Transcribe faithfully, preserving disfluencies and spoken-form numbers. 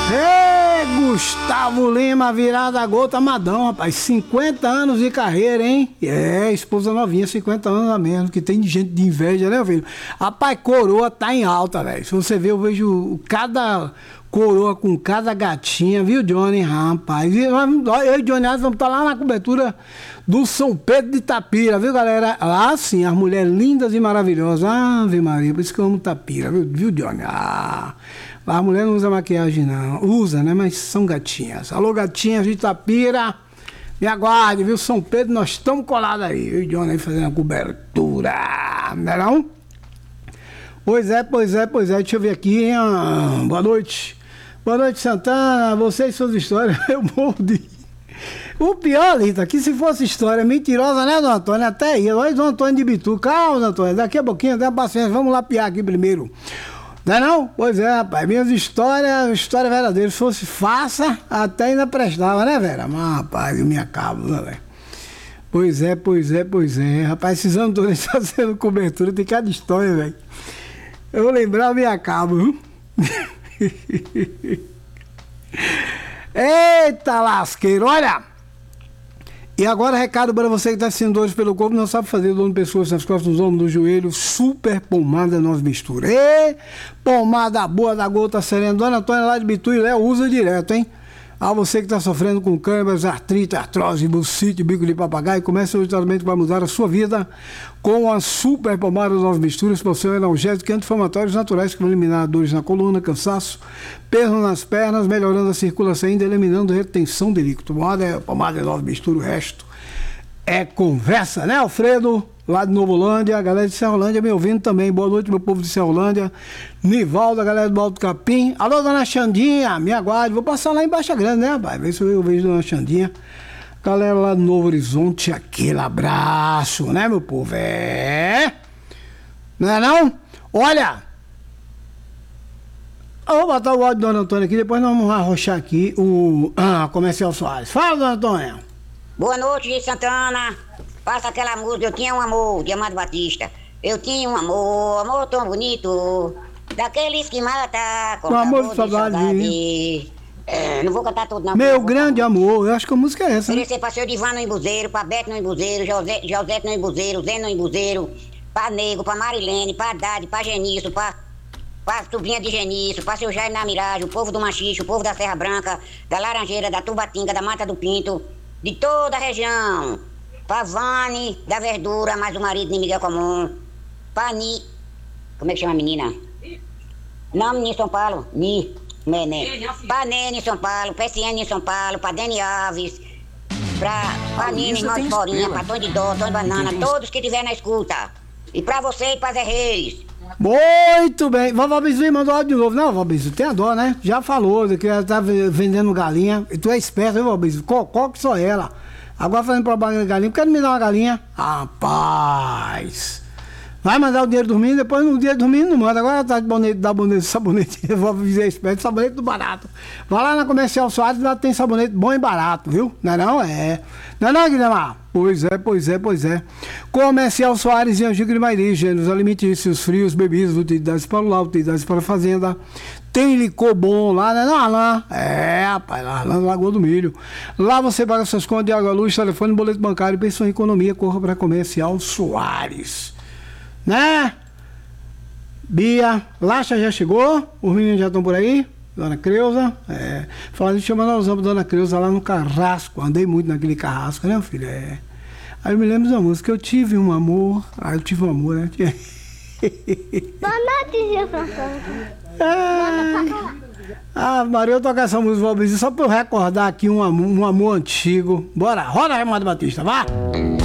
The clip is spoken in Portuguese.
Ei, Gustavo Lima, virada a gota Madão, rapaz. cinquenta anos de carreira, hein? É, esposa novinha, cinquenta anos a menos, que tem gente de inveja, né, filho? Rapaz, coroa tá em alta, velho. Se você ver, eu vejo cada coroa com cada gatinha, viu, Johnny? Rapaz, eu e Johnny vamos estar lá na cobertura do São Pedro de Itapira, viu, galera? Lá sim, as mulheres lindas e maravilhosas. Ave Maria, por isso que eu amo Itapira, viu, viu Johnny? Ah, a mulher não usa maquiagem, não. Usa, né? Mas são gatinhas. Alô, gatinhas de Itapira, me aguarde, viu? São Pedro, nós estamos colados aí. Eu e Johnny aí fazendo a cobertura, não é não? Pois é, pois é, pois é. Deixa eu ver aqui, hein? Ah, boa noite. Boa noite, Santana. Você e suas histórias, eu morro de... O pior, Lita, que se fosse história mentirosa, né, Dona Antônia? Até ia. Olha, Dona Antônia de Bitu. Calma, Dona Antônia. Daqui a pouquinho, tenha paciência. Vamos lá piar aqui primeiro. Não é não? Pois é, rapaz. Minhas histórias, história verdadeira. Se fosse farsa, até ainda prestava, né, Vera? Mas, rapaz, eu me acabo, né, velho? Pois é, pois é, pois é. Rapaz, esses anos todos estão sendo cobertura. Tem cada história, velho. Eu vou lembrar, eu me acabo, viu? Eita lasqueiro, olha! E agora recado para você que está sentindo dores pelo corpo, não sabe fazer, dor no pescoço, nas costas, nos ombros, no joelho, super pomada nove mistura. E pomada boa da gota serena, Dona Antônia lá de Bitu e Léo usa direto, hein? A você que está sofrendo com câimbras, artrite, artrose, bucite, bico de papagaio, comece o tratamento que vai mudar a sua vida com a super pomada nove misturas, possui analgésicos e anti-inflamatórios naturais que vão eliminar dores na coluna, cansaço, perno nas pernas, melhorando a circulação ainda, eliminando retenção de líquido. Pomada, pomada nove mistura, o resto é conversa, né, Alfredo? Lá de Novolândia, a galera de Serrolândia me ouvindo também. Boa noite, meu povo de Serrolândia. Nivaldo, a galera do Alto Capim. Alô, Dona Xandinha, me aguarde. Vou passar lá em Baixa Grande, né, rapaz? Ver se eu vejo Dona Xandinha. Galera lá do Novo Horizonte, aquele abraço, né, meu povo? É. Não é não? Olha. Eu vou botar o áudio da Dona Antônia aqui, depois nós vamos arrochar aqui o ah, Comercial Soares. Fala, Dona Antônia. Boa noite, Santana. Passa aquela música, eu tinha um amor, de Amado Batista. Eu tinha um amor, amor tão bonito, daqueles que mata com um amor de de saudade. saudade. É, não vou cantar tudo não. Meu grande amor, eu acho que a música é essa. Oferecer pra seu Divan no Embuzeiro, pra Beto no Embuzeiro, José, José no Embuzeiro, Zé no Embuzeiro, pra Nego, pra Marilene, pra Haddad, pra Genício, pra, pra sobrinha de Genício, pra seu Jair na Miragem, o povo do Machixe, o povo da Serra Branca, da Laranjeira, da Tubatinga, da Mata do Pinto, de toda a região. Pra Vane, da Verdura, mais o marido de Miguel Comum. Pra Ni... Como é que chama a menina? Não, menina em São Paulo. Ni. Né, pra Nene em São Paulo, pra Essiane em São Paulo, pra Dani Alves, pra, pra Nina, irmão de Florinha, pra Tom de Dó, Tom de Banana, todos que estiver na escuta. E pra você e pra Zé Reis. Muito bem. Vovó Bizu mandou áudio de novo. Não, vovó Bizu, tem a dó, né? Já falou que ela tá vendendo galinha. E tu é esperto, hein, vovó Bizu? Cocó que só ela. Agora fazendo propaganda de galinha, por que não me dá uma galinha? Rapaz! Vai mandar o dinheiro dormindo, depois no dia dormindo não manda. Agora tá de bonete, dá bonete, sabonete, eu vou dizer esperto, sabonete do barato. Vai lá na Comercial Soares, lá tem sabonete bom e barato, viu? Não é não? É. Não é não, Guilherme? Pois é, pois é, pois é. Comercial Soares e Angico de Mairi, gêneros alimentícios, frios, bebidas, utilidades para o lar, utilidades para a fazenda. Tem licor bom lá, né? Não, Alain. É, rapaz, lá na Lagoa do Milho. Lá você paga suas contas de água, luz, telefone, boleto bancário, pensão em economia, corra para Comercial Soares. Né? Bia, Lacha já chegou, os meninos já estão por aí. Dona Creuza, é. Falando de chamar nós vamos Dona Creuza lá no Carrasco. Andei muito naquele carrasco, né, filho? É. Aí eu me lembro da música, eu tive um amor. Ah, eu tive um amor, né? Boa noite, Gil Santana. É. Ah, Maria, eu tocar essa música só pra eu recordar aqui um amor, um amor antigo. Bora, roda aí, Amado Batista, vá!